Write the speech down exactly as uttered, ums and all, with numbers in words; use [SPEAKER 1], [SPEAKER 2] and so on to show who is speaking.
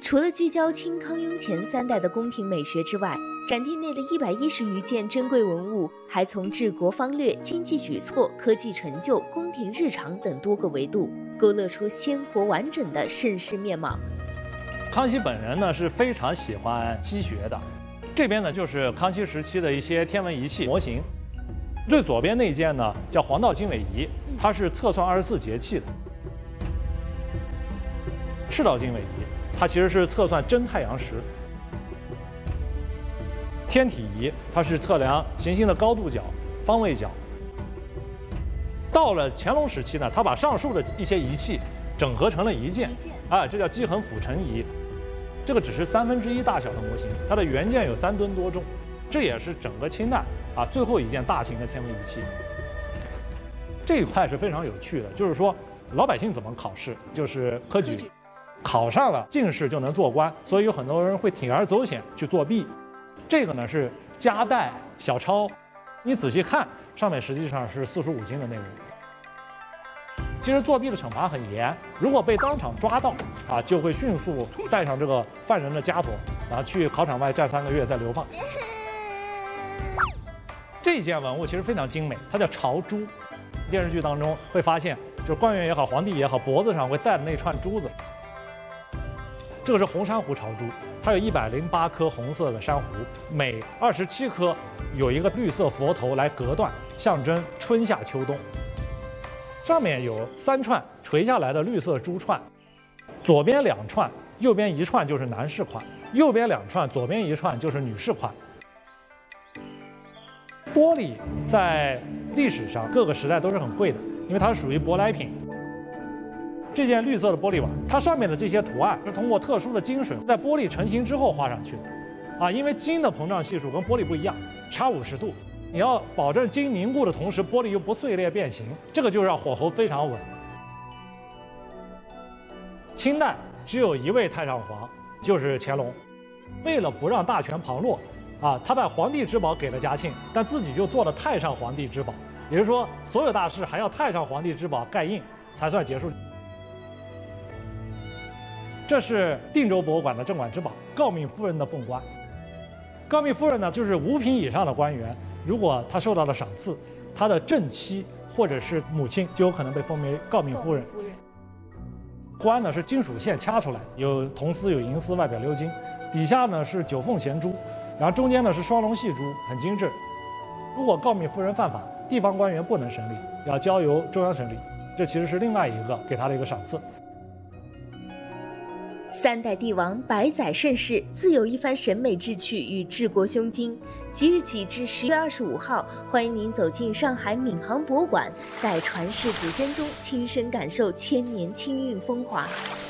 [SPEAKER 1] 除了聚焦清康雍乾三代的宫廷美学之外，展厅内的一百一十余件珍贵文物，还从治国方略、经济举措、科技成就、宫廷日常等多个维度，勾勒出鲜活完整的盛世面貌。
[SPEAKER 2] 康熙本人呢是非常喜欢机学的，这边呢就是康熙时期的一些天文仪器模型。最左边那件呢叫黄道经纬仪，它是测算二十四节气的。赤道经纬仪，它其实是测算真太阳时。天体仪，它是测量行星的高度角、方位角。到了乾隆时期呢，他把上述的一些仪器整合成了一件，啊，这叫基衡辅成仪。这个只是三分之一大小的模型，它的原件有三吨多重，这也是整个清代啊最后一件大型的天文仪器。这一块是非常有趣的，就是说老百姓怎么考试，就是科举，考上了进士就能做官，所以有很多人会铤而走险去作弊。这个呢是夹带小抄，你仔细看，上面实际上是四书五经的内容。其实作弊的惩罚很严，如果被当场抓到啊，就会迅速带上这个犯人的枷锁，然后去考场外站三个月再流放。这件文物其实非常精美，它叫朝珠。电视剧当中会发现，就是官员也好，皇帝也好，脖子上会戴的那串珠子。这个是红珊瑚朝珠，它有一百零八颗红色的珊瑚，每二十七颗有一个绿色佛头来隔断，象征春夏秋冬。上面有三串垂下来的绿色珠串，左边两串，右边一串就是男士款，右边两串，左边一串就是女士款。玻璃在历史上各个时代都是很贵的，因为它是属于舶来品。这件绿色的玻璃碗，它上面的这些图案是通过特殊的金水在玻璃成型之后画上去的，啊，因为金的膨胀系数跟玻璃不一样，差五十度。你要保证金凝固的同时，玻璃又不碎裂变形，这个就让火候非常稳。清代只有一位太上皇，就是乾隆。为了不让大权旁落，啊，他把皇帝之宝给了嘉庆，但自己就做了太上皇帝之宝，也就是说，所有大事还要太上皇帝之宝盖印才算结束。这是定州博物馆的镇馆之宝——诰命夫人的凤冠。诰命夫人呢，就是五品以上的官员。如果他受到了赏赐，他的正妻或者是母亲就有可能被封为诰命夫人。冠呢是金属线掐出来，有铜丝有银丝，外表鎏金，底下呢是九凤衔珠，然后中间呢是双龙戏珠，很精致。如果诰命夫人犯法，地方官员不能审理，要交由中央审理。这其实是另外一个给他的一个赏赐。
[SPEAKER 1] 三代帝王，百载盛世，自有一番审美志趣与治国胸襟。即日起至十月二十五号，欢迎您走进上海闵行博物馆，在传世古珍中亲身感受千年清韵风华。